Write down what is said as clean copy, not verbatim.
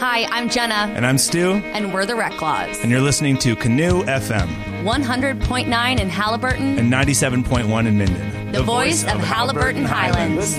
Hi, I'm Jenna. And I'm Stu. And we're the Reclaws. And you're listening to Canoe FM. 100.9 in Halliburton. And 97.1 in Minden. The voice of Halliburton Highlands.